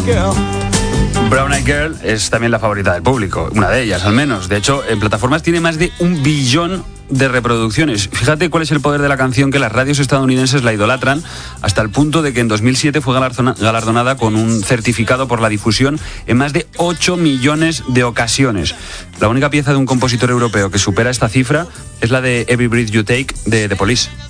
Girl. Brown Eyed Girl es también la favorita del público, una de ellas al menos. De hecho, en plataformas tiene más de 1 billón de reproducciones. Fíjate cuál es el poder de la canción, que las radios estadounidenses la idolatran hasta el punto de que en 2007 fue galardonada con un certificado por la difusión en más de 8 millones de ocasiones. La única pieza de un compositor europeo que supera esta cifra es la de Every Breath You Take de The Police.